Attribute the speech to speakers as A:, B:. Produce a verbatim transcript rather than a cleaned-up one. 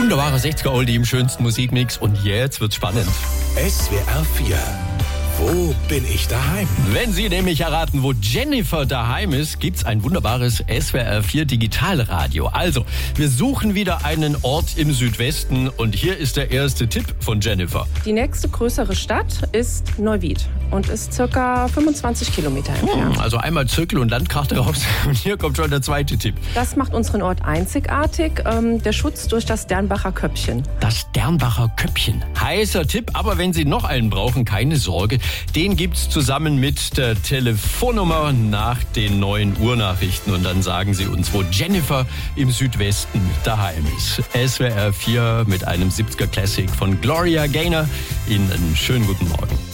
A: Wunderbarer sechziger Oldie im schönsten Musikmix. Und jetzt wird's spannend.
B: S W R vier. Wo bin ich daheim?
A: Wenn Sie nämlich erraten, wo Jennifer daheim ist, gibt's ein wunderbares S W R vier Digitalradio. Also, wir suchen wieder einen Ort im Südwesten und hier ist der erste Tipp von Jennifer.
C: Die nächste größere Stadt ist Neuwied und ist circa fünfundzwanzig Kilometer entfernt.
A: Also einmal Zirkel und Landkarte raus und hier kommt schon der zweite Tipp.
C: Das macht unseren Ort einzigartig, ähm, der Schutz durch das Dernbacher Köppchen.
A: Das Dernbacher Köppchen. Heißer Tipp, aber wenn Sie noch einen brauchen, keine Sorge. Den gibt's zusammen mit der Telefonnummer nach den neuen Uhrnachrichten. Und dann sagen Sie uns, wo Jennifer im Südwesten daheim ist. S W R vier mit einem siebziger Classic von Gloria Gaynor. Ihnen einen schönen guten Morgen.